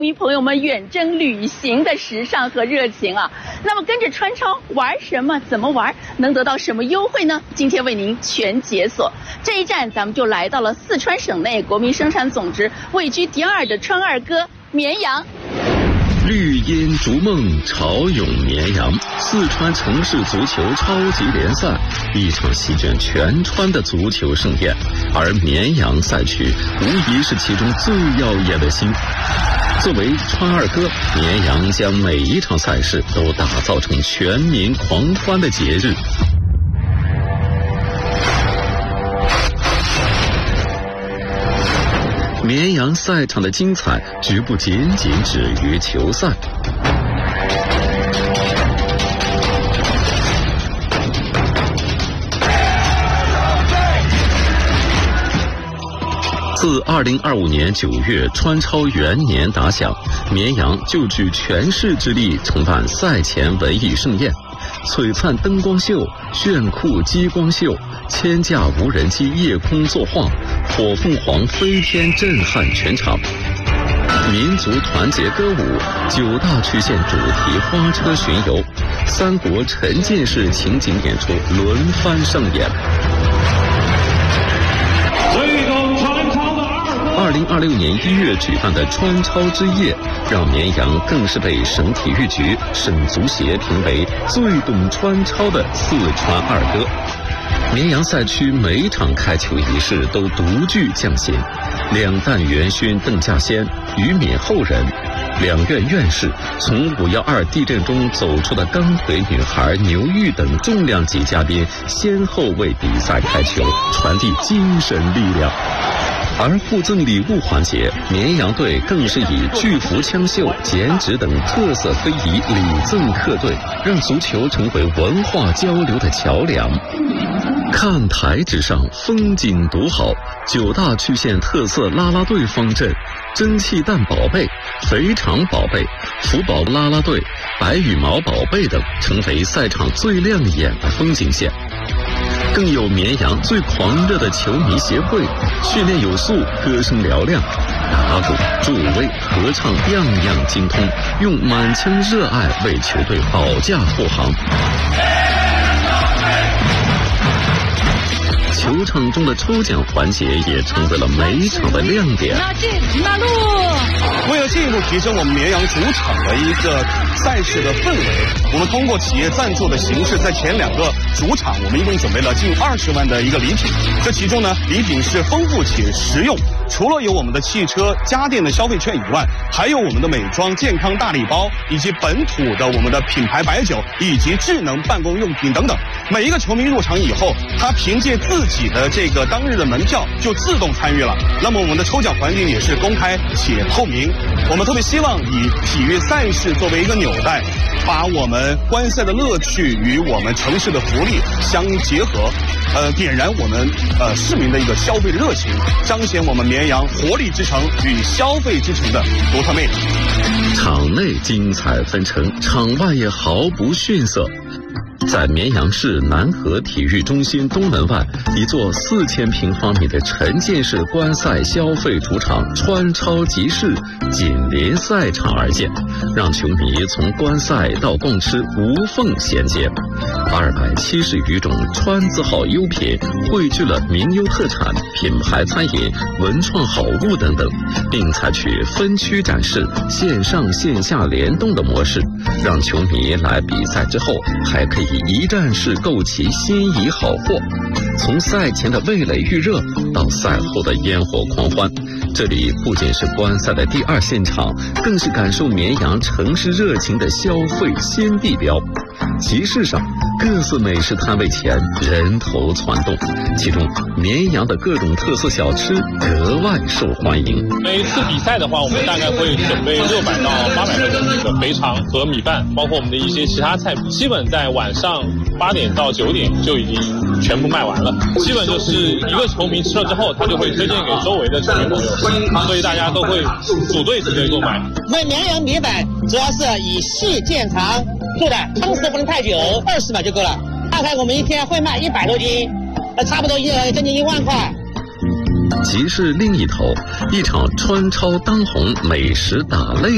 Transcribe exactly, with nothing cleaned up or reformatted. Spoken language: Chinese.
迷朋友们远征旅行的时尚和热情啊，那么跟着川超玩什么？怎么玩？能得到什么优惠呢？今天为您全解锁。这一站咱们就来到了四川省内国民生产总值位居第二的川二哥绵阳。 绿荫逐梦，潮涌绵阳，四川城市足球超级联赛，一场席卷全川的足球盛宴，而绵阳赛区无疑是其中最耀眼的星。作为川二哥，绵阳将每一场赛事都打造成全民狂欢的节日。绵阳赛场的精彩，绝不仅仅止于球赛。自二零二五年九月川超元年打响，绵阳就举全市之力承办赛前文艺盛宴，璀璨灯光秀、炫酷激光秀、千架无人机夜空作画、火凤凰飞天震撼全场，民族团结歌舞、九大区县主题花车巡游、三国沉浸式情景演出轮番上演。二零二六年一月举办的川超之夜，让绵阳更是被省体育局、省足协评为最懂川超的四川二哥。绵阳赛区每一场开球仪式都独具匠心，两弹元勋邓稼先、俞敏后人，两院院士，从五幺二地震中走出的钢腿女孩牛玉等重量级嘉宾，先后为比赛开球，传递精神力量。而附赠礼物环节，绵阳队更是以巨幅枪秀、剪纸等特色非遗礼赠客队，让足球成为文化交流的桥梁。看台之上，风景独好，九大区县特色啦啦队方阵、蒸汽蛋宝贝、肥肠宝贝、福宝啦啦队、白羽毛宝贝等，成为赛场最亮眼的风景线。更有绵阳最狂热的球迷协会，训练有素，歌声嘹亮，打鼓、助威、合唱样样精通，用满腔热爱为球队保驾护航。球场中的抽奖环节也成为了每一场的亮点。 那进那路。 为了进一步提升我们绵阳主场的一个赛事的氛围，我们通过企业赞助的形式，在前两个主场，我们一共准备了近二十万的一个礼品。这其中呢，礼品是丰富且实用，除了有我们的汽车、家电的消费券以外，还有我们的美妆、健康大礼包，以及本土的我们的品牌白酒，以及智能办公用品等等。每一个球迷入场以后，他凭借自己的这个当日的门票就自动参与了。那么我们的抽奖环节也是公开且透明。我们特别希望以体育赛事作为一个纽带，把我们观赛的乐趣与我们城市的福利相结合，呃，点燃我们呃市民的一个消费的热情，彰显我们绵阳活力之城与消费之城的独特魅力。 场内精彩纷呈，场外也毫不逊色。在绵阳市南河体育中心东门外，一座四千平方米的沉浸式观赛消费主场川超集市紧邻赛场而建，让球迷从观赛到逛吃无缝衔接。二百七十余种川字号优品汇聚了名优特产、品牌餐饮、文创好物等等，并采取分区展示、线上线下联动的模式，让球迷来比赛之后还可以一站式购齐心仪好货。从赛前的味蕾预热到赛后的烟火狂欢，这里不仅是观赛的第二现场，更是感受绵阳城市热情的消费新地标。集市上，各色美食摊位前人头攒动，其中绵阳的各种特色小吃格外受欢迎。 每一次比赛的话，我们大概会准备六百到八百份的这个肥肠和米饭，包括我们的一些其他菜品，基本在晚上八点到九点就已经全部卖完了。基本就是一个球迷吃了之后，他就会推荐给周围的球迷朋友，所以大家都会组队组队购买。 我们绵阳米粉主要是以细见长做的，撑死不能太久，二十码就够了。大概我们一天会卖一百多斤，呃，差不多一将近一万块。 集市另一头，一场川超当红美食打擂